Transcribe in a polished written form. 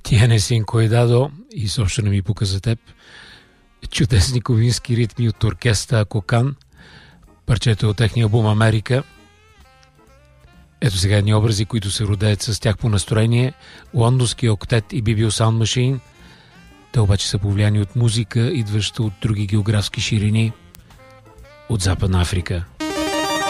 Tienes sin cuidado и изобщо не ми пука за теб. Чудесни ковински ритми от оркестъра Кокан. Парчето от техния албум Америка. Ето сега едни образи, които се родеят с тях по настроение. Лондонски октет и BBO Sound Machine. Те обаче са повлияни от музика, идваща от други географски ширини. От Западна Африка.